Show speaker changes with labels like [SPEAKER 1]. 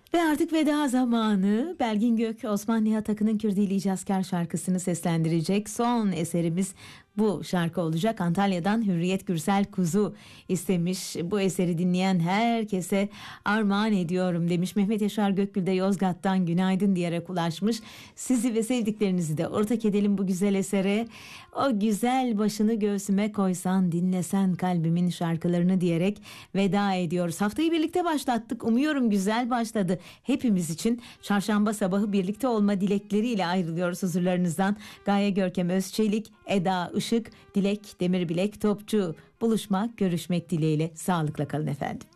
[SPEAKER 1] Ve artık veda zamanı. Belgin Gök, Osman Nihat Akın'ın Kürdili İcazkar şarkısını seslendirecek. Son eserimiz bu şarkı olacak. Antalya'dan Hürriyet Gürsel Kuzu istemiş. Bu eseri dinleyen herkese armağan ediyorum demiş. Mehmet Yaşar Gökgül de Yozgat'tan günaydın diyerek ulaşmış. Sizi ve sevdiklerinizi de ortak edelim bu güzel esere. O güzel başını göğsüme koysan, dinlesen kalbimin şarkılarını diyerek veda ediyoruz. Haftayı birlikte başlattık. Umuyorum güzel başladı. Hepimiz için çarşamba sabahı birlikte olma dilekleriyle ayrılıyoruz huzurlarınızdan. Gaye Görkem Özçelik, Eda Işık, Dilek Demirbilek Topçu. Buluşmak, görüşmek dileğiyle. Sağlıkla kalın efendim.